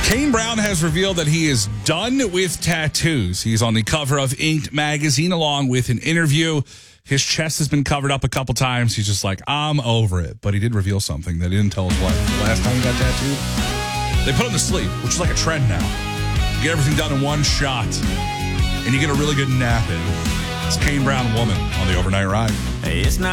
Kane Brown has revealed that he is done with tattoos. He's on the cover of Inked magazine along with an interview. His chest has been covered up a couple times. He's just like, I'm over it. But he did reveal something that he didn't tell his wife. The last time he got tattooed, they put him to sleep, which is like a trend now. You get everything done in one shot, and you get a really good nap in. It's Kane Brown Woman on the Overnight Ride. It's not